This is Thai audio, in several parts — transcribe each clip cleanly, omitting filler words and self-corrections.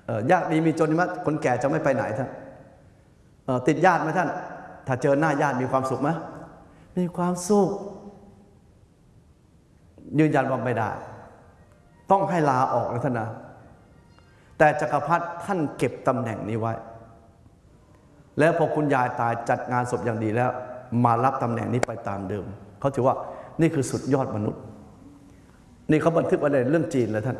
ยากดีมีจนไหมคนแก่จะไม่ไปไหนท่านติดญาติไหมท่านถ้าเจอหน้าญาติมีความสุขไหมมีความสุขยืนยันว่าไม่ได้ต้องให้ลาออกนะท่านนะแต่จักรพรรดิท่านเก็บตำแหน่งนี้ไว้แล้วพอคุณยายตายจัดงานศพอย่างดีแล้วมารับตำแหน่งนี้ไปตามเดิมเขาถือว่านี่คือสุดยอดมนุษย์นี่เขาบันทึกไว้ในเรื่องจีนเลยท่าน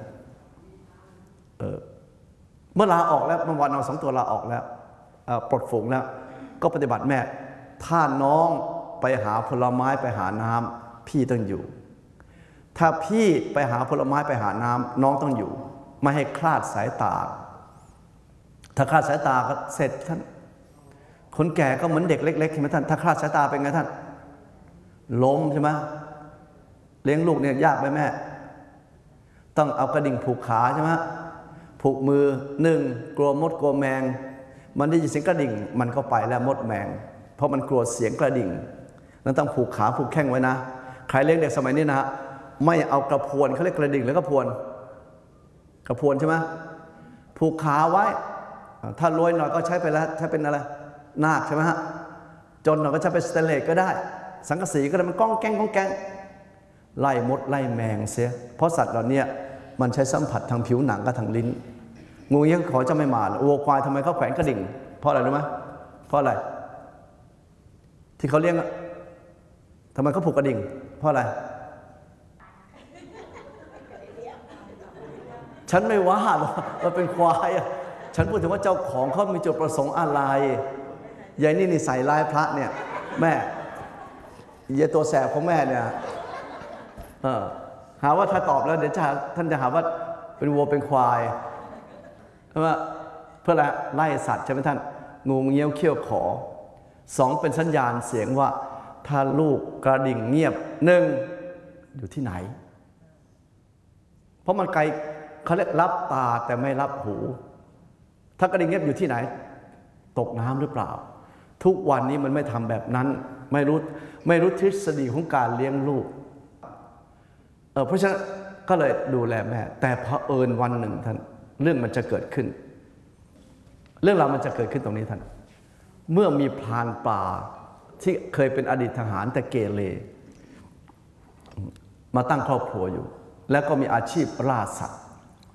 เมื่อลาออกแล้วเมื่อวันเอา2 ตัวลาออกแล้วปลดฝูงแล้วก็ปฏิบัติแม่ถ้าน้องไปหาผลไม้ไปหาน้ำพี่ต้องอยู่ถ้าพี่ไปหาผลไม้ไปหาน้ำน้องต้องอยู่ไม่ให้คลาดสายตาถ้าคลาดสายตาก็เสร็จท่านคนแก่ก็เหมือนเด็กเล็กๆใช่ไหมท่านถ้าคลาดสายตาเป็นไงท่านล้มใช่ไหมเลี้ยงลูกเนี่ยยากไหมแม่ต้องเอากระดิ่งผูกขาใช่ไหมผูกมือ1กลัวมดกลัวแมงมันได้ยินเสียงกระดิ่งมันก็ไปแล้วมดแมงเพราะมันกลัวเสียงกระดิ่งนั้นต้องผูกขาผูกแข้งไว้นะใครเลี้ยงเด็กสมัยนี้นะไม่เอากระพวนเขาเรียกกระดิ่งแล้วก็พวนกระพวนใช่ไหมผูกขาไว้ถ้ารวยหน่อยก็ใช้ไปแล้วใช้เป็นอะไรนาคใช่ไหมฮะจนหน่อยก็ใช้เป็นสเตนเลสก็ได้สังกะสีก็ได้มันก้องแก้งก้องแก้งไล่มดไล่แมงเสียเพราะสัตว์เหล่านี้มันใช้สัมผัสทางผิวหนังกับทางลิ้นงูเงี้ยขอจะไม่มาวัวควายทำไมเขาแขวนกระดิ่งเพราะอะไรรู้ไหมเพราะอะไรที่เขาเลี้ยงทำไมเขาผูกกระดิ่งเพราะอะไรฉันไม่ว่าหรอกว่าเป็นควายฉันพูดถึงว่าเจ้าของเขามีจุดประสงค์อะไรยายนี่ใส่ลายพระเนี่ยแม่ยายตัวแสบของแม่เนี่ยหาว่าถ้าตอบแล้วเดี๋ยวท่านจะหาว่าเป็นวัวเป็นควายเพราะว่าเพื่อไล่สัตว์ใช่ไหมท่านงูเงี้ยวเขี้ยวขอ2เป็นสัญญาณเสียงว่าถ้าลูกกระดิ่งเงียบ1อยู่ที่ไหนเพราะมันไกลเขาเรียกรับตาแต่ไม่รับหูถ้ากระดิ่งเงียบอยู่ที่ไหนตกน้ำหรือเปล่าทุกวันนี้มันไม่ทำแบบนั้นไม่รู้ทฤษฎีของการเลี้ยงลูกเพราะฉะนั้นก็เลยดูแลแม่แต่เผอิญวันหนึ่งท่านเรื่องมันจะเกิดขึ้นเรื่องราวมันจะเกิดขึ้นตรงนี้ท่านเมื่อมีพรานป่าที่เคยเป็นอดีตทหารแต่เกเรมาตั้งครอบครัวอยู่แล้วก็มีอาชีพล่าสัตว์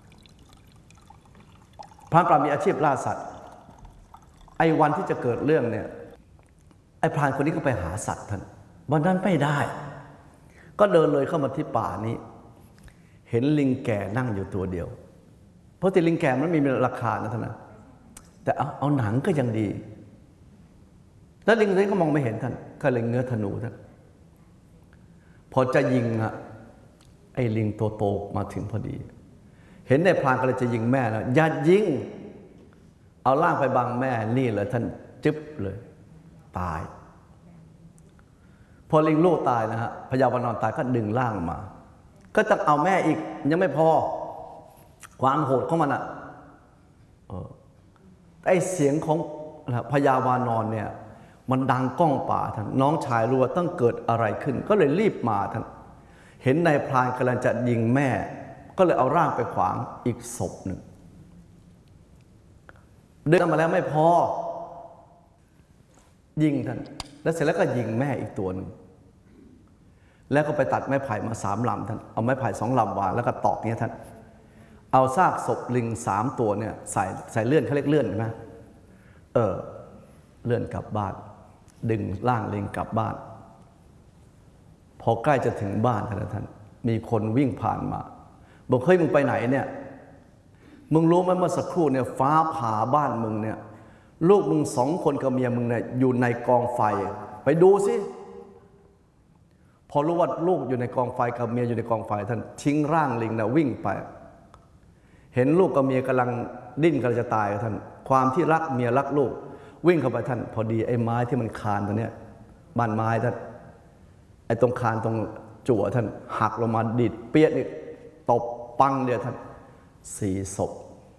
พรานป่ามีอาชีพล่าสัตว์ไอ้วันที่จะเกิดเรื่องเนี่ยไอ้พรานคนนี้ก็ไปหาสัตว์ท่านวันนั้นไม่ได้ก็เดินเลยเข้ามาที่ป่านี้เห็นลิงแก่นั่งอยู่ตัวเดียวเพราะที่ลิงแก่มันมีราคานะท่านนะแต่เอาหนังก็ยังดีแล้วลิงนี้ก็มองไม่เห็นท่านก็เลยเงื้อธนูท่านพอจะยิงไอ้ลิงตัวโตมาถึงพอดีเห็นในพรานก็เลยจะยิงแม่แล้วอย่ายิงเอาล่างไปบังแม่นี่เลยท่านจึ๊บเลยตายพอลิงลูกตายนะฮะพญาวานอนตายก็ดึงล่างมาก็จะเอาแม่อีกยังไม่พอความโหดของมันไอเสียงของพญาวานอนเนี่ยมันดังก้องป่าท่านน้องชายรู้ว่าต้องเกิดอะไรขึ้นก็เลยรีบมาท่านเห็นนายพรานกำลังจะยิงแม่ก็เลยเอาร่างไปขวางอีกศพหนึ่งเดินมาแล้วไม่พอยิงท่านแล้วเสร็จแล้วก็ยิงแม่อีกตัวหนึ่งแล้วก็ไปตัดไม้ไผ่มา3 ลำท่านเอาไม้ไผ่2 ลำวางแล้วก็ตอกเนี่ยท่านเอาซากศพลิง3 ตัวเนี่ยใส่เลื่อนเขาเรียกเลื่อนใช่ไหมเลื่อนกลับบ้านดึงร่างลิงกลับบ้านพอใกล้จะถึงบ้านท่านมีคนวิ่งผ่านมาบอกเฮ้ยมึงไปไหนเนี่ยมึงรู้ไหมเมื่อสักครู่เนี่ยฟ้าผ่าบ้านมึงเนี่ยลูกมึง2 คนกับเมียมึงเนี่ยอยู่ในกองไฟไปดูสิพอรู้ว่าลูกอยู่ในกองไฟกับเมียอยู่ในกองไฟท่านทิ้งร่างลิงนะวิ่งไปเห็นลูกกับเมียกำลังดิ้นกำลังจะตายท่านความที่รักเมียรักลูกวิ่งเข้าไปท่านพอดีไอ้ไม้ที่มันคานตัวเนี้ยบ้านไม้ท่านไอ้ตรงคานตรงจั่วท่านหักลงมาดิดเปี้ยนี่ตบปังเดียวท่าน4 ศพ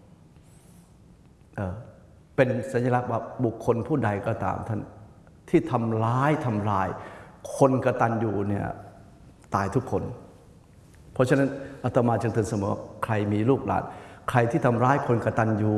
เป็นสัญลักษณ์ว่าบุคคลผู้ใดก็ตามท่านที่ทำลายคนกตัญญูเนี่ยตายทุกคนเพราะฉะนั้นอาตมาจึงเตือนเสมอใครมีลูกหลานใครที่ทำร้ายคนกตัญญู